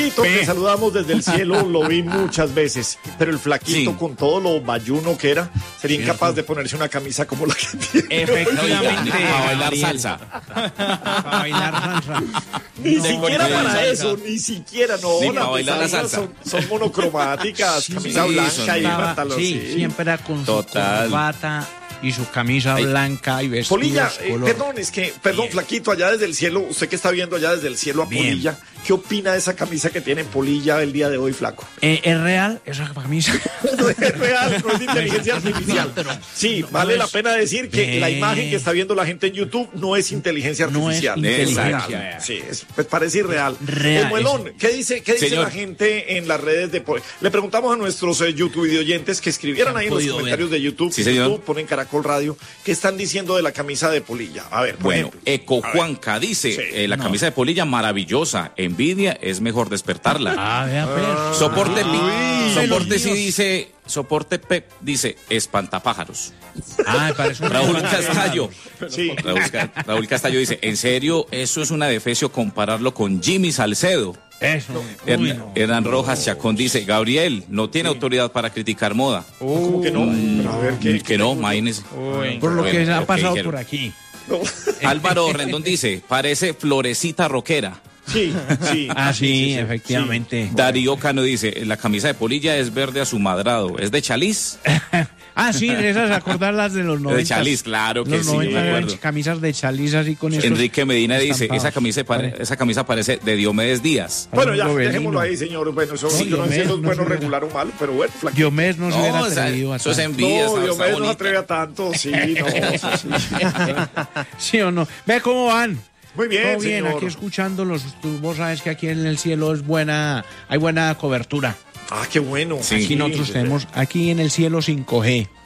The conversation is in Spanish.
Flaquito, que saludamos desde el cielo, lo vi muchas veces, pero el Flaquito, con todo lo bayuno que era, sería incapaz de ponerse una camisa como la que tiene. Efectivamente. A bailar salsa. A bailar salsa. Ni siquiera para eso, ni siquiera, no. Ni Las para bailar la salsas salsa. son monocromáticas, camisa blanca y pantalón. Sí, siempre era con Total. su corbata y su camisa blanca y vestidos Polilla, color. perdón, Flaquito, allá desde el cielo, usted que está viendo allá desde el cielo a Bien. Polilla, ¿qué opina de esa camisa que tiene Polilla el día de hoy, Flaco? ¿Es real esa camisa? No es real, no es inteligencia artificial. Sí, vale la pena decir que la imagen que está viendo la gente en YouTube no es inteligencia No es artificial. inteligencia. Real. Sí, pues parece irreal. Real, Muelón, ¿qué dice Señor. la gente en las redes de Le preguntamos a nuestros YouTube oyentes que escribieran ahí en los podido comentarios de YouTube. Sí, señor. YouTube, ponen Caracol Radio, ¿qué están diciendo de la camisa de Polilla? A ver, por Bueno, ejemplo. Eco Juanca dice, Sí. la camisa de Polilla maravillosa, envidia es mejor despertarla. Ah, vea, pues. Soporte Dios. sí dice, soporte Pep dice espantapájaros. Ah, parece un Raúl restaurante. Castallo. Sí. Raúl Castallo dice, en serio, eso es una defecio compararlo con Jimmy Salcedo. Eso. Uy, no. Hernán Rojas Chacón dice, Gabriel no tiene autoridad para criticar moda. ¿Cómo que no? Pero a ver, Que no, imagínese. Por lo que Bueno, ha ok, pasado dijeron. por aquí. Álvaro Rendón dice, parece florecita rockera. Sí, sí. Ah, sí, efectivamente. Darío Cano dice, la camisa de Polilla es verde a su madrado. ¿Es de Chaliz? Ah, sí, esas acordarlas de los 90. De Chaliz, claro que Los sí, 90 me eran acuerdo. camisas de Chaliz así con esos Enrique Medina dice, estampados. esa camisa parece de Diomedes Díaz. Bueno, ya, Gobelino. dejémoslo ahí, señor. Bueno, eso Sí, yo no sé si eso es no bueno, se hubiera- regular o malo, pero bueno, Flaquito. Diomedes no se hubiera No, o sea, atrevido a eso es tanto. envidia. No, está Diomedes no se bonita. atreve a tanto, sí, no, eso sí. ¿Sí o no? Ve cómo van. Muy bien, Todo bien, señor. aquí escuchándolos. Vos sabes que aquí en el cielo es hay buena cobertura. Ah, qué bueno. Sí. Aquí nosotros tenemos, aquí en el cielo 5G.